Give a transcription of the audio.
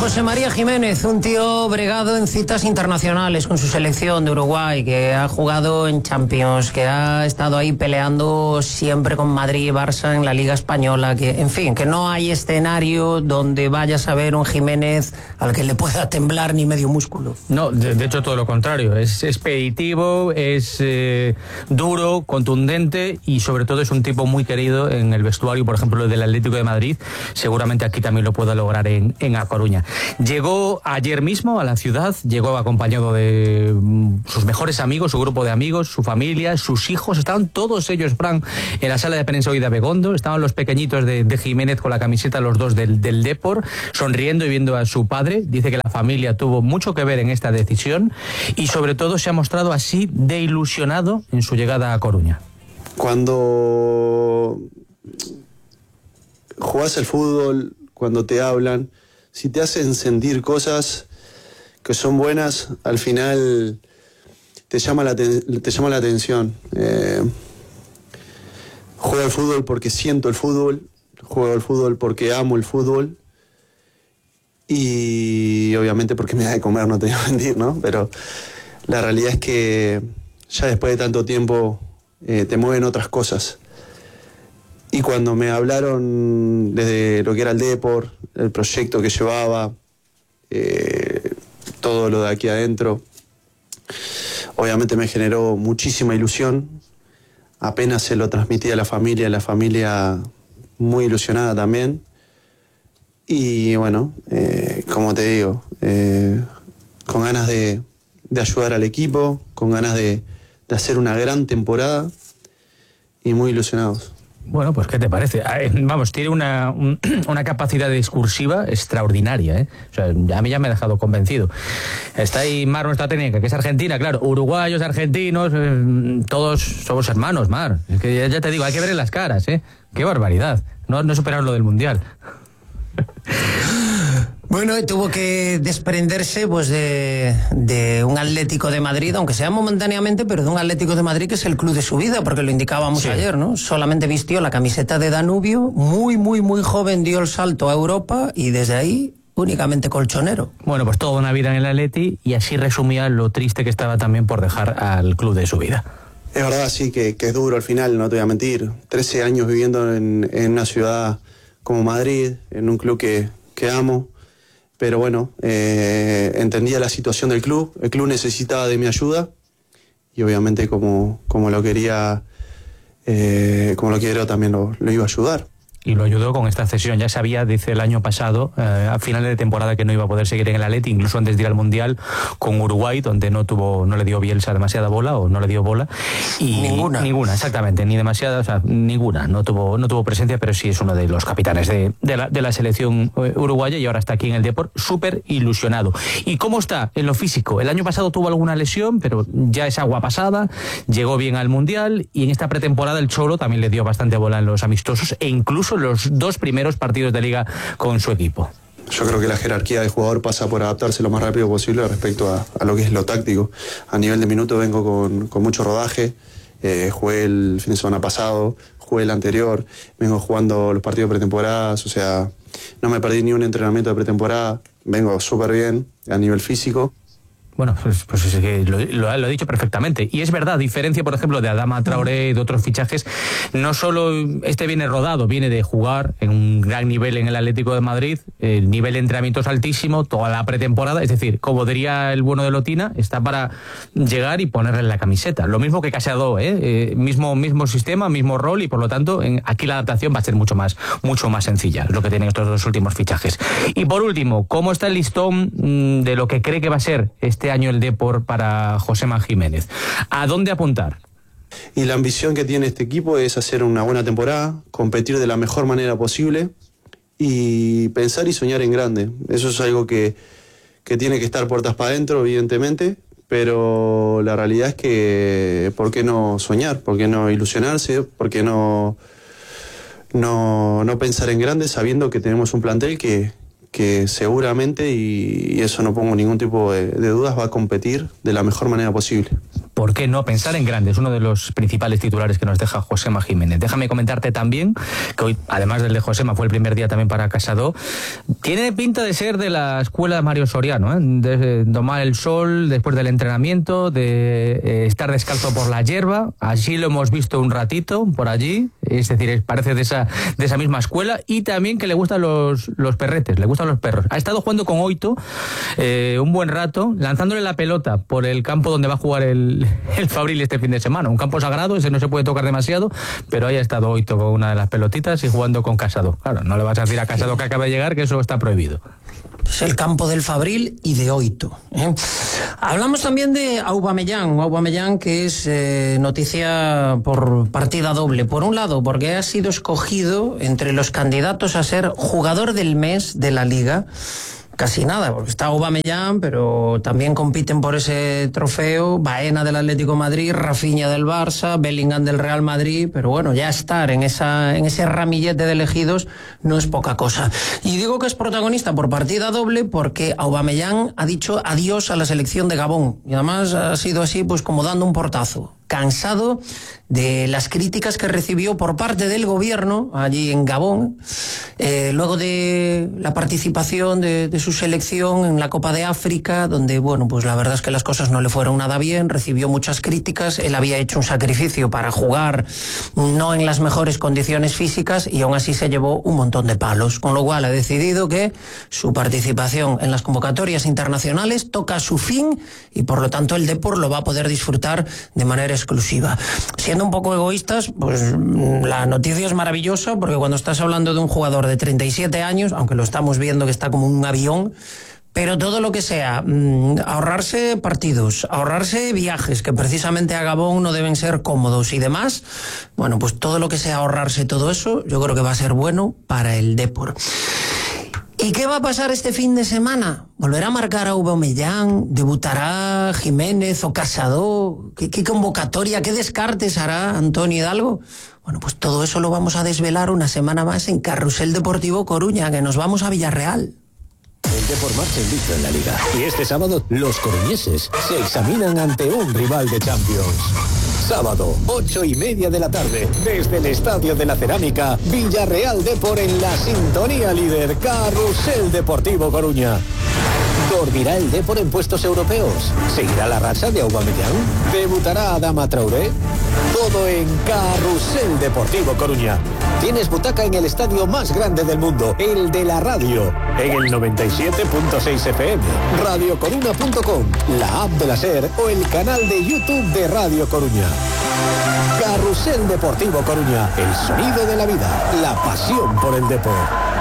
José María Jiménez, un tío bregado en citas internacionales con su selección de Uruguay, que ha jugado en Champions, que ha estado ahí peleando siempre con Madrid y Barça en la Liga Española, que, en fin, que no hay escenario donde vayas a ver un Jiménez al que le pueda temblar ni medio músculo. No, de hecho todo lo contrario, es expeditivo, es duro, contundente y sobre todo es un tipo muy querido en el vestuario, por ejemplo, del Atlético de Madrid. Seguramente aquí también lo pueda lograr en A Coruña. Llegó ayer mismo a la ciudad, llegó acompañado de sus mejores amigos, su grupo de amigos, su familia, sus hijos. Estaban todos ellos, Fran, en la sala de prensa hoy de Abegondo. Estaban los pequeñitos de Jiménez con la camiseta, los dos del Depor, sonriendo y viendo a su padre. Dice que la familia tuvo mucho que ver en esta decisión y sobre todo se ha mostrado así de ilusionado en su llegada a Coruña. Cuando jugás al fútbol, cuando te hablan, si te hacen sentir cosas que son buenas, al final te llama la atención. Juego al fútbol porque siento el fútbol, juego al fútbol porque amo el fútbol y obviamente porque me da de comer, no te voy a mentir, ¿no? Pero la realidad es que ya después de tanto tiempo te mueven otras cosas. Y cuando me hablaron desde lo que era el Depor, el proyecto que llevaba, todo lo de aquí adentro, obviamente me generó muchísima ilusión. Apenas se lo transmití a la familia muy ilusionada también. Y bueno, como te digo, con ganas de ayudar al equipo, con ganas de hacer una gran temporada y muy ilusionados. Bueno, pues ¿qué te parece? Vamos, tiene una capacidad discursiva extraordinaria, ¿eh? O sea, a mí ya me ha dejado convencido. Está ahí Mar, nuestra técnica, que es argentina, claro, uruguayos, argentinos, todos somos hermanos, Mar. Es que ya te digo, hay que ver en las caras, ¿eh? Qué barbaridad. No superaron lo del Mundial. Bueno, y tuvo que desprenderse pues de un Atlético de Madrid, aunque sea momentáneamente, pero de un Atlético de Madrid que es el club de su vida, porque lo indicábamos ayer, ¿no? Solamente vistió la camiseta de Danubio, muy joven dio el salto a Europa y desde ahí únicamente colchonero. Bueno, pues toda una vida en el Atleti y así resumía lo triste que estaba también por dejar al club de su vida. Es verdad, sí, que es duro al final, no te voy a mentir. 13 años viviendo en una ciudad como Madrid, en un club que amo. Pero bueno, entendía la situación del club, el club necesitaba de mi ayuda y obviamente como lo quería, como lo quiero también lo iba a ayudar. Y lo ayudó con esta cesión. Ya sabía, dice el año pasado, a finales de temporada, que no iba a poder seguir en el Atleti, incluso antes de ir al Mundial con Uruguay, donde no le dio Bielsa demasiada bola, o no le dio bola. Y ninguna, exactamente, ni demasiada, o sea, ninguna. No tuvo presencia, pero sí es uno de los capitanes de la selección uruguaya y ahora está aquí en el Depor, súper ilusionado. ¿Y cómo está en lo físico? El año pasado tuvo alguna lesión, pero ya es agua pasada, llegó bien al Mundial y en esta pretemporada el Cholo también le dio bastante bola en los amistosos e incluso los 2 primeros partidos de Liga con su equipo. Yo creo que la jerarquía del jugador pasa por adaptarse lo más rápido posible respecto a lo que es lo táctico. A nivel de minutos vengo con mucho rodaje. Jugué el fin de semana pasado, jugué el anterior, vengo jugando los partidos de pretemporada, o sea, no me perdí ni un entrenamiento de pretemporada, vengo súper bien a nivel físico. Bueno, pues es que lo ha dicho perfectamente. Y es verdad, a diferencia, por ejemplo, de Adama Traoré y de otros fichajes, no solo este viene rodado, viene de jugar en un gran nivel en el Atlético de Madrid, el nivel de entrenamiento es altísimo, toda la pretemporada, es decir, como diría el bueno de Lotina, está para llegar y ponerle la camiseta. Lo mismo que Casado, mismo sistema, mismo rol y por lo tanto aquí la adaptación va a ser mucho más sencilla, lo que tienen estos 2 últimos fichajes. Y por último, ¿cómo está el listón de lo que cree que va a ser este año el Depor para Josema Jiménez? ¿A dónde apuntar? Y la ambición que tiene este equipo es hacer una buena temporada, competir de la mejor manera posible y pensar y soñar en grande. Eso es algo que tiene que estar puertas para adentro, evidentemente, pero la realidad es que ¿por qué no soñar? ¿Por qué no ilusionarse? ¿Por qué no pensar en grande sabiendo que tenemos un plantel que seguramente, y eso no pongo ningún tipo de dudas, va a competir de la mejor manera posible? ¿por qué no pensar en grande? Es uno de los principales titulares que nos deja Josema Jiménez. Déjame comentarte también que hoy, además del de Josema, fue el primer día también para Casado. Tiene pinta de ser de la escuela de Mario Soriano, de tomar el sol después del entrenamiento, de estar descalzo por la hierba. Así lo hemos visto un ratito por allí, es decir, parece de esa misma escuela, y también que le gustan los perretes, le gustan los perros. Ha estado jugando con Oito un buen rato, lanzándole la pelota por el campo donde va a jugar el Fabril este fin de semana. Un campo sagrado, ese no se puede tocar demasiado, pero ahí ha estado Oito con una de las pelotitas y jugando con Casado. Claro, no le vas a decir a Casado que acaba de llegar que eso está prohibido. Es el campo del Fabril y de Oito. Hablamos también de Aubameyang, que es noticia por partida doble. Por un lado, porque ha sido escogido entre los candidatos a ser jugador del mes de la Liga. Casi nada, porque está Aubameyang, pero también compiten por ese trofeo Baena del Atlético de Madrid, Rafinha del Barça, Bellingham del Real Madrid, pero bueno, ya estar en ese ramillete de elegidos no es poca cosa. Y digo que es protagonista por partida doble porque Aubameyang ha dicho adiós a la selección de Gabón, y además ha sido así pues como dando un portazo. Cansado de las críticas que recibió por parte del gobierno allí en Gabón, luego de la participación de su selección en la Copa de África, donde, bueno, pues la verdad es que las cosas no le fueron nada bien, recibió muchas críticas, él había hecho un sacrificio para jugar no en las mejores condiciones físicas y aún así se llevó un montón de palos, con lo cual ha decidido que su participación en las convocatorias internacionales toca su fin y por lo tanto el Depor lo va a poder disfrutar de manera exclusiva. Siendo un poco egoístas, pues la noticia es maravillosa porque cuando estás hablando de un jugador de 37 años, aunque lo estamos viendo que está como un avión, pero todo lo que sea ahorrarse partidos, ahorrarse viajes, que precisamente a Gabón no deben ser cómodos y demás, bueno, pues todo lo que sea ahorrarse todo eso, yo creo que va a ser bueno para el Depor. ¿Y qué va a pasar este fin de semana? ¿Volverá a marcar a Aubameyang? ¿Debutará Jiménez o Casado? ¿Qué convocatoria, qué descartes hará Antonio Hidalgo? Bueno, pues todo eso lo vamos a desvelar una semana más en Carrusel Deportivo Coruña, que nos vamos a Villarreal. El Depor marcha invicto en la Liga. Y este sábado, los coruñeses se examinan ante un rival de Champions. Sábado, 8:30 de la tarde, desde el Estadio de la Cerámica, Villarreal Depor en la sintonía líder, Carrusel Deportivo Coruña. ¿Dormirá el Depor en puestos europeos? ¿Seguirá la racha de Aubameyang? ¿Debutará Adama Traoré? Todo en Carrusel Deportivo Coruña. Tienes butaca en el estadio más grande del mundo, el de la radio, en el 97.6 FM, radiocoruna.com, la app de la SER o el canal de YouTube de Radio Coruña. Carrusel Deportivo Coruña, el sonido de la vida, la pasión por el Depor.